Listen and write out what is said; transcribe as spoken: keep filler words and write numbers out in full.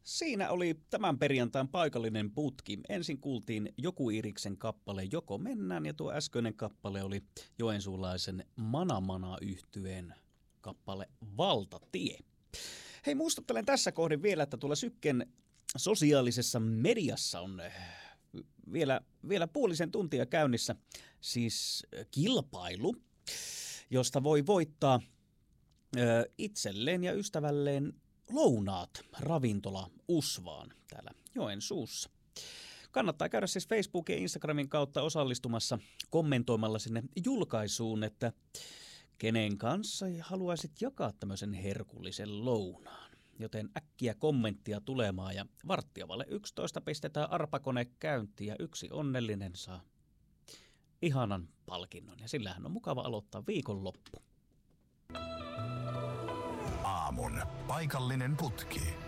Siinä oli tämän perjantain paikallinen putki. Ensin kuultiin Joku Iriksen kappale Joko mennään ja tuo äskeinen kappale oli joensuulaisen Mana Mana -yhtyeen kappale Valtatie. Hei, muistuttelen tässä kohdin vielä, että tuolla Sykken sosiaalisessa mediassa on vielä, vielä puolisen tuntia käynnissä siis kilpailu, josta voi voittaa ö, itselleen ja ystävälleen lounaat ravintola Usvaan täällä Joensuussa. Kannattaa käydä siis Facebookin ja Instagramin kautta osallistumassa kommentoimalla sinne julkaisuun, että kenen kanssa haluaisit jakaa tämmöisen herkullisen lounaan. Joten äkkiä kommenttia tulemaan ja varttiavalle yksitoista pistetään arpakone käyntiin ja yksi onnellinen saa ihanan palkinnon. Ja sillähän on mukava aloittaa viikonloppu. Aamun paikallinen putki.